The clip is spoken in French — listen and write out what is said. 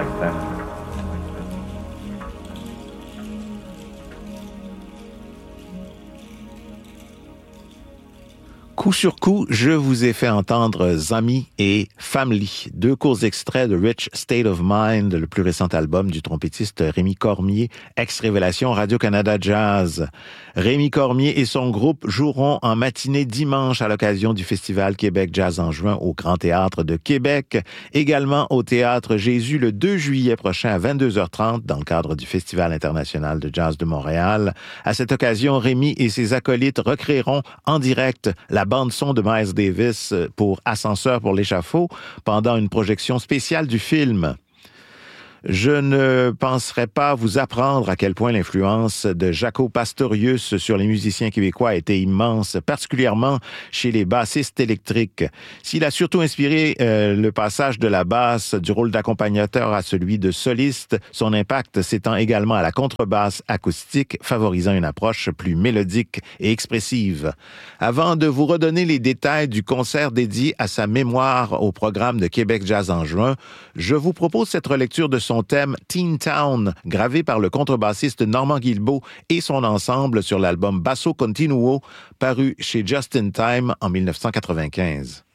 like that. Coup sur coup, je vous ai fait entendre Zami et Family, deux courts extraits de Rich State of Mind, le plus récent album du trompettiste Rémi Cormier, ex-révélation Radio-Canada Jazz. Rémi Cormier et son groupe joueront en matinée dimanche à l'occasion du Festival Québec Jazz en juin au Grand Théâtre de Québec, également au Théâtre Jésus le 2 juillet prochain à 22h30 dans le cadre du Festival international de jazz de Montréal. À cette occasion, Rémi et ses acolytes recréeront en direct la bande-son de Miles Davis pour Ascenseur pour l'échafaud pendant une projection spéciale du film. Je ne penserais pas vous apprendre à quel point l'influence de Jaco Pastorius sur les musiciens québécois a été immense, particulièrement chez les bassistes électriques. S'il a surtout inspiré le passage de la basse du rôle d'accompagnateur à celui de soliste, son impact s'étend également à la contrebasse acoustique, favorisant une approche plus mélodique et expressive. Avant de vous redonner les détails du concert dédié à sa mémoire au programme de Québec Jazz en juin, je vous propose cette relecture de son thème Teen Town, gravé par le contrebassiste Normand Guilbeault et son ensemble sur l'album Basso Continuo, paru chez Just in Time en 1995.